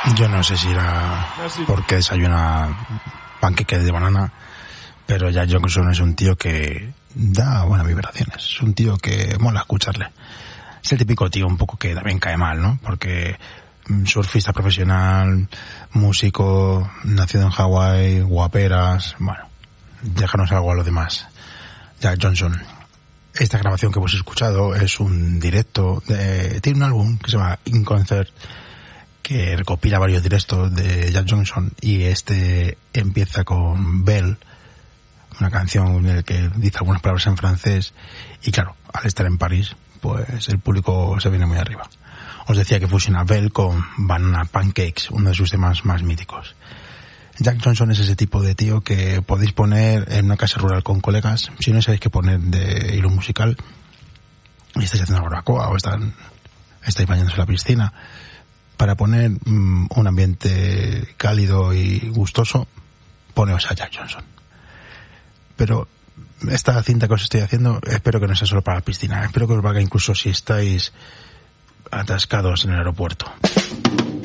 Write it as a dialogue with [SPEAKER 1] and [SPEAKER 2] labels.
[SPEAKER 1] Yo no sé si era porque desayuna panqueques de banana, pero Jack Johnson es un tío que da buenas vibraciones, es un tío que mola escucharle. Es el típico tío un poco que también cae mal, ¿no? Porque surfista profesional, músico, nacido en Hawái, guaperas, bueno, déjanos algo a lo demás. Jack Johnson. Esta grabación que hemos escuchado es un directo, tiene un álbum que se llama In Concert, que recopila varios directos de Jack Johnson, y este empieza con Belle, una canción en la que dice algunas palabras en francés, y claro, al estar en París, pues el público se viene muy arriba. Os decía que fusiona Belle con Banana Pancakes, uno de sus temas más míticos. Jack Johnson es ese tipo de tío que podéis poner en una casa rural con colegas, si no sabéis qué poner de hilo musical, y estáis haciendo barbacoa o estáis bañándose en la piscina, para poner un ambiente cálido y gustoso, poneos a Jack Johnson. Pero esta cinta que os estoy haciendo, espero que no sea solo para la piscina, espero que os valga incluso si estáis atascados en el aeropuerto.